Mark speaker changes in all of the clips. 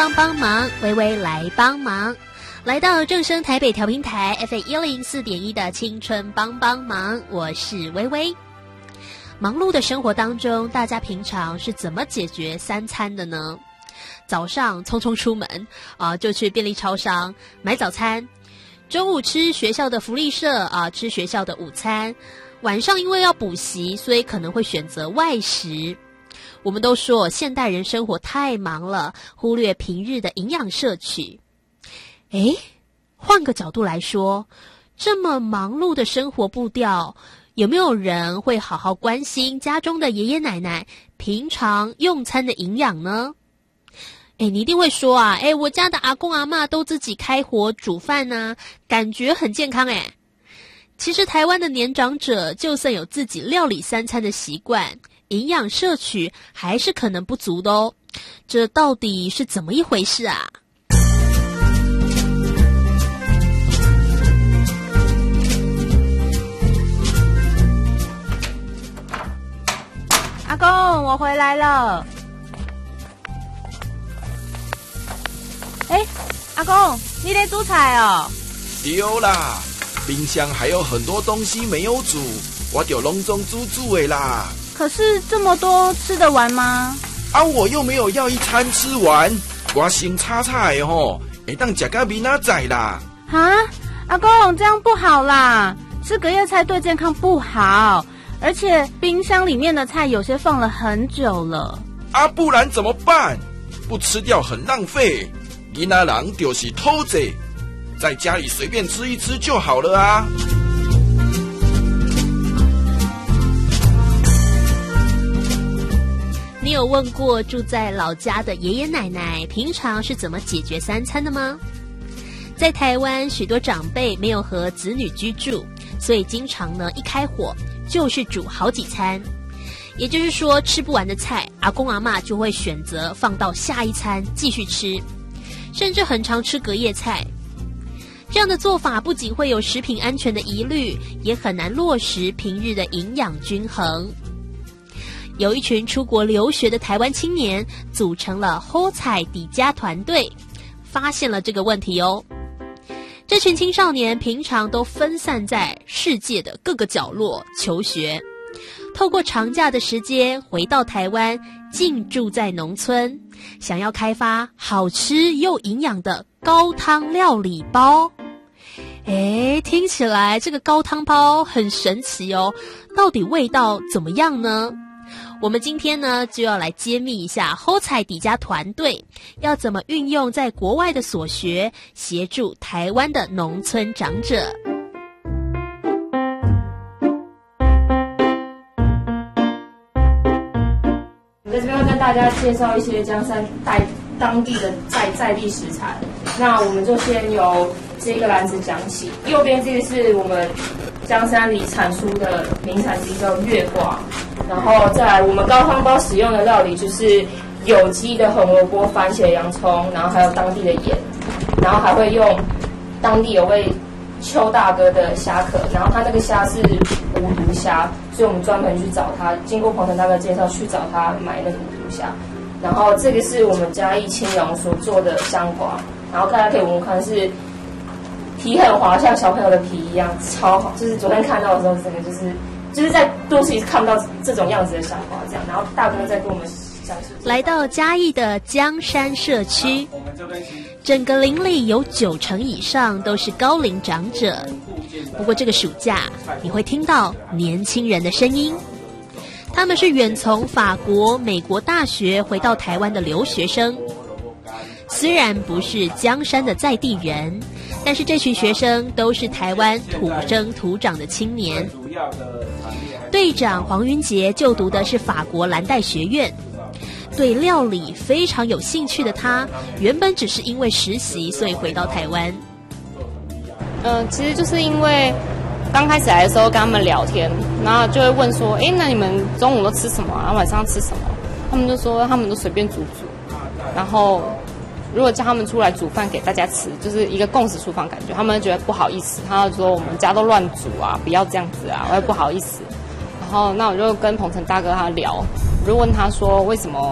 Speaker 1: 帮忙，微微来帮忙。来到正声台北调频台 FM104.1 的青春帮帮忙，我是微微。忙碌的生活当中，大家平常是怎么解决三餐的呢？早上匆匆出门就去便利超商买早餐，中午吃学校的福利社吃学校的午餐，晚上因为要补习，所以可能会选择外食。我们都说现代人生活太忙了，忽略平日的营养摄取。换个角度来说，这么忙碌的生活步调，有没有人会好好关心家中的爷爷奶奶平常用餐的营养呢？你一定会说我家的阿公阿嬷都自己开火煮饭感觉很健康其实台湾的年长者就算有自己料理三餐的习惯，营养摄取还是可能不足的哦。这到底是怎么一回事啊？
Speaker 2: 阿公，我回来了。阿公，你在煮菜哦？
Speaker 3: 对啦，冰箱还有很多东西没有煮，我就隆重煮的啦。
Speaker 2: 可是这么多吃得完吗？
Speaker 3: 我又没有要一餐吃完，我先炒菜会当吃到明仔载啦。
Speaker 2: 阿公，这样不好啦，吃隔夜菜对健康不好，而且冰箱里面的菜有些放了很久了。
Speaker 3: 不然怎么办？不吃掉很浪费，囡仔人就是偷贼，在家里随便吃一吃就好了啊。
Speaker 1: 你有问过住在老家的爷爷奶奶平常是怎么解决三餐的吗？在台湾，许多长辈没有和子女居住，所以经常一开火就是煮好几餐。也就是说，吃不完的菜，阿公阿嬷就会选择放到下一餐继续吃，甚至很常吃隔夜菜。这样的做法不仅会有食品安全的疑虑，也很难落实平日的营养均衡。有一群出国留学的台湾青年组成了好菜底家团队，发现了这个问题哦。这群青少年平常都分散在世界的各个角落求学，透过长假的时间回到台湾，进驻在农村，想要开发好吃又营养的高汤料理包。听起来这个高汤包很神奇哦，到底味道怎么样呢？我们今天呢就要来揭秘一下好菜底家团队要怎么运用在国外的所学，协助台湾的农村长者。
Speaker 4: 在这边会跟大家介绍一些江山当地的在地食材。那我们就先由这个篮子讲起，右边这个是我们江山里产出的名产之一，叫月瓜。然后再来，我们高汤包使用的料理就是有机的红萝卜、番茄、洋葱，然后还有当地的盐，然后还会用当地有位邱大哥的虾壳，然后他那个虾是无毒虾，所以我们专门去找他，经过彭腾大哥介绍去找他买那个无毒虾。然后这个是我们嘉义青蓉所做的香瓜，然后大家可以闻闻看，是皮很滑，像小朋友的皮一样，超好。就是昨天看到的时候，整个就是在都市看不到这种样子的香瓜这样。然后大哥在跟我们讲述，
Speaker 1: 来到嘉义的江山社区，整个邻里有90%以上都是高龄长者。不过这个暑假，你会听到年轻人的声音。他们是远从法国、美国大学回到台湾的留学生，虽然不是江山的在地人，但是这群学生都是台湾土生土长的青年。队长黄云杰就读的是法国蓝带学院，对料理非常有兴趣的他，原本只是因为实习所以回到台湾。
Speaker 4: 其实就是因为刚开始来的时候跟他们聊天，然后就会问说，那你们中午都吃什么啊？晚上吃什么？他们就说他们都随便煮，然后如果叫他们出来煮饭给大家吃，就是一个共识厨房感觉，他们就觉得不好意思，他就说我们家都乱煮啊，不要这样子啊，我也不好意思。然后那我就跟彭腾大哥他聊，我就问他说为什么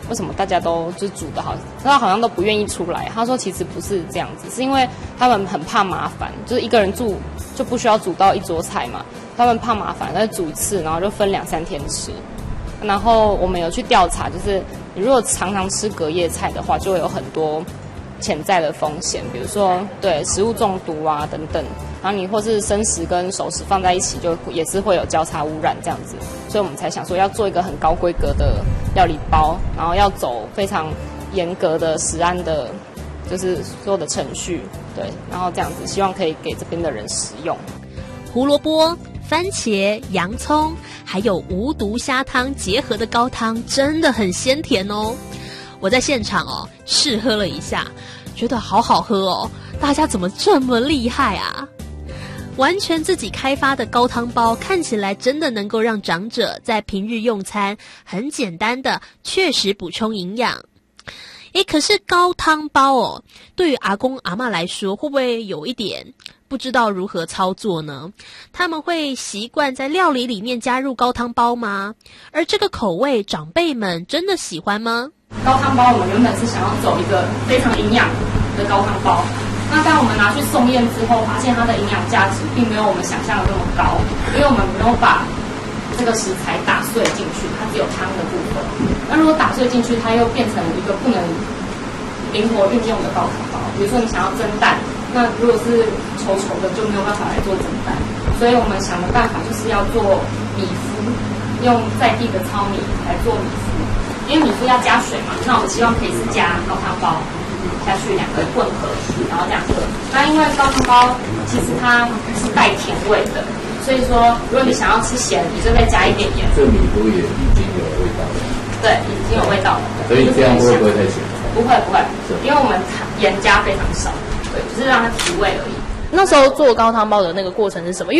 Speaker 5: 为什么大家都就煮的好，他好像都不愿意出来。他说其实不是这样子，是因为他们很怕麻烦，就是一个人住就不需要煮到一桌菜嘛，他们怕麻烦，那煮一次，然后就分2-3天吃。然后我们有去调查，就是你如果常常吃隔夜菜的话，就会有很多潜在的风险，比如说对食物中毒啊等等。然后你或是生食跟熟食放在一起，就也是会有交叉污染这样子，所以我们才想说要做一个很高规格的料理包，然后要走非常严格的食安的，就是所有的程序，对，然后这样子希望可以给这边的人食用。
Speaker 1: 胡萝卜、番茄、洋葱，还有无毒虾汤结合的高汤，真的很鲜甜哦。我在现场试喝了一下，觉得好好喝哦，大家怎么这么厉害啊？完全自己开发的高汤包，看起来真的能够让长者在平日用餐很简单的确实补充营养。可是高汤包对于阿公阿嬷来说，会不会有一点不知道如何操作呢？他们会习惯在料理里面加入高汤包吗？而这个口味长辈们真的喜欢吗？
Speaker 4: 高汤包我们原本是想要走一个非常营养的高汤包，那当我们拿去送验之后，发现它的营养价值并没有我们想象的那么高，因为我们没有把这个食材打碎进去，它只有汤的部分。那如果打碎进去，它又变成一个不能灵活运用的高汤包。比如说你想要蒸蛋，那如果是稠稠的，就没有办法来做蒸蛋。所以我们想的办法就是要做米麸，用在地的糙米来做米麸，因为米麸要加水嘛，那我们希望可以是加高汤包下去2个混合，然后这样喝。那因为高汤包其实它是带甜味的，所以说如果你想要吃咸，你就再加一点盐。
Speaker 6: 这米麸也已经有味道了。
Speaker 4: 对，已经有味道了。
Speaker 6: 所以这样会不会太咸？
Speaker 4: 不会，因为我们盐加非常少，对，只是让它提味而已。
Speaker 7: 那时候做高汤包的那个过程是什么？因